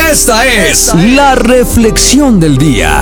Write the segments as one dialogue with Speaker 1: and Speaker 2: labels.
Speaker 1: Esta es la reflexión del día.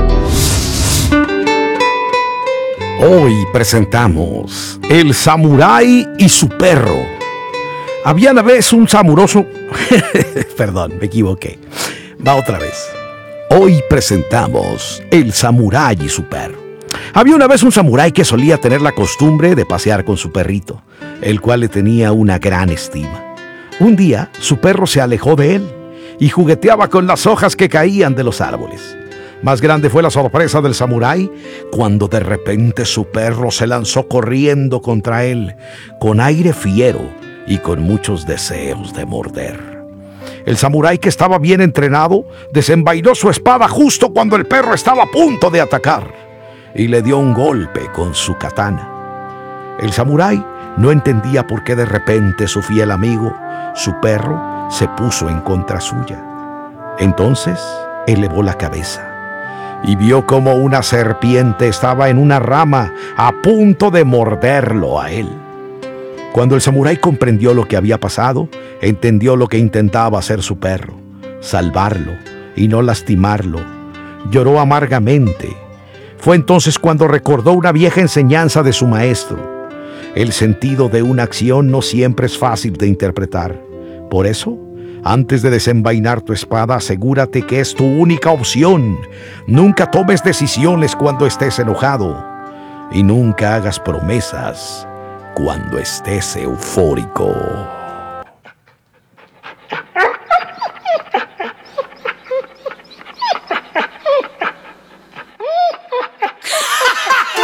Speaker 2: Hoy presentamos El samurái y su perro. Había una vez un samuroso... Perdón, me equivoqué. Va otra vez. Hoy presentamos El samurái y su perro. Había una vez un samurái que solía tener la costumbre de pasear con su perrito, el cual le tenía una gran estima. Un día, su perro se alejó de él y jugueteaba con las hojas que caían de los árboles. Más grande fue la sorpresa del samurái cuando de repente su perro se lanzó corriendo contra él, con aire fiero y con muchos deseos de morder. El samurái, que estaba bien entrenado, desenvainó su espada justo cuando el perro estaba a punto de atacar y le dio un golpe con su katana. El samurái no entendía por qué de repente su fiel amigo, su perro, se puso en contra suya. Entonces elevó la cabeza y vio como una serpiente estaba en una rama a punto de morderlo a él. Cuando el samurái comprendió lo que había pasado, entendió lo que intentaba hacer su perro: salvarlo y no lastimarlo. Lloró amargamente. Fue entonces cuando recordó una vieja enseñanza de su maestro: el sentido de una acción no siempre es fácil de interpretar. Por eso, antes de desenvainar tu espada, asegúrate que es tu única opción. Nunca tomes decisiones cuando estés enojado y nunca hagas promesas cuando estés eufórico.